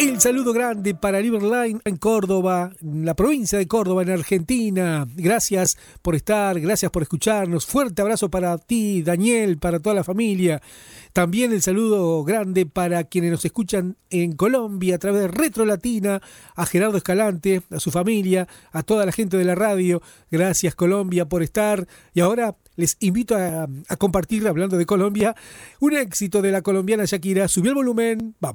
El saludo grande para Riverline en Córdoba, en la provincia de Córdoba, en Argentina. Gracias por estar, gracias por escucharnos. Fuerte abrazo para ti, Daniel, para toda la familia. También el saludo grande para quienes nos escuchan en Colombia a través de Retro Latina, a Gerardo Escalante, a su familia, a toda la gente de la radio. Gracias, Colombia, por estar. Y ahora les invito a compartir, hablando de Colombia, un éxito de la colombiana Shakira. Subió el volumen, vamos.